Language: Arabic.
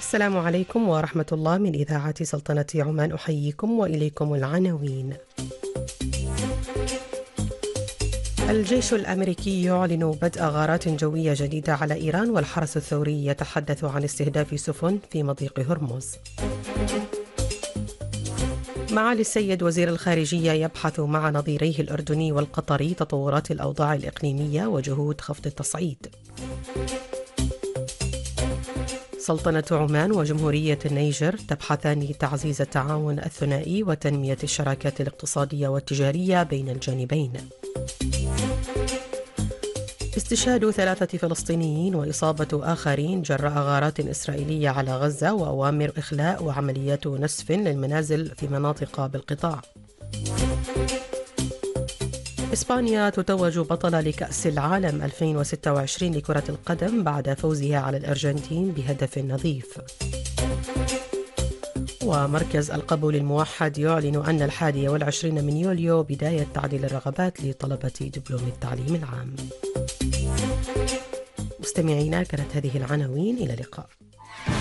السلام عليكم ورحمة الله من إذاعة سلطنة عمان، أحييكم وإليكم العناوين. الجيش الأمريكي يعلن بدء غارات جوية جديدة على إيران، والحرس الثوري يتحدث عن استهداف سفن في مضيق هرمز. معالي السيد وزير الخارجية يبحث مع نظيريه الأردني والقطري تطورات الأوضاع الإقليمية وجهود خفض التصعيد. سلطنة عمان وجمهورية النيجر تبحثان تعزيز التعاون الثنائي وتنمية الشراكات الاقتصادية والتجارية بين الجانبين. استشهاد 3 فلسطينيين وإصابة آخرين جراء غارات إسرائيلية على غزة، وأوامر إخلاء وعمليات نسف للمنازل في مناطق بالقطاع. إسبانيا تتوج بطلة لكأس العالم 2026 لكرة القدم بعد فوزها على الأرجنتين بهدف نظيف. ومركز القبول الموحد يعلن أن 21 من يوليو بداية تعديل الرغبات لطلبة دبلوم التعليم العام. مستمعينا، كانت هذه العناوين، إلى اللقاء.